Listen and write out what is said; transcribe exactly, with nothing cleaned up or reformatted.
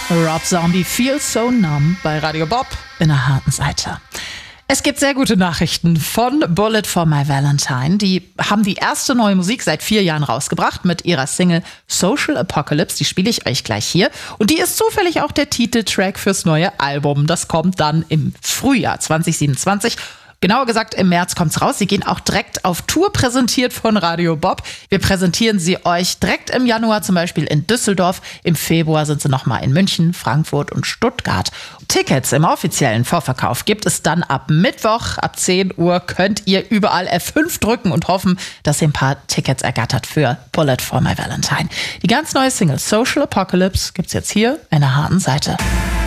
Rob Zombie, Feel So Numb bei Radio Bob in der harten Seite. Es gibt sehr gute Nachrichten von Bullet for My Valentine. Die haben die erste neue Musik seit vier Jahren rausgebracht mit ihrer Single Social Apocalypse. Die spiele ich euch gleich hier. Und die ist zufällig auch der Titeltrack fürs neue Album. Das kommt dann im Frühjahr zwanzig siebenundzwanzig. Genauer gesagt, im März kommt's raus. Sie gehen auch direkt auf Tour, präsentiert von Radio Bob. Wir präsentieren sie euch direkt im Januar, zum Beispiel in Düsseldorf. Im Februar sind sie nochmal in München, Frankfurt und Stuttgart. Tickets im offiziellen Vorverkauf gibt es dann ab Mittwoch. Ab zehn Uhr könnt ihr überall F fünf drücken und hoffen, dass ihr ein paar Tickets ergattert für Bullet for My Valentine. Die ganz neue Single Social Apocalypse gibt's jetzt hier in der harten Seite.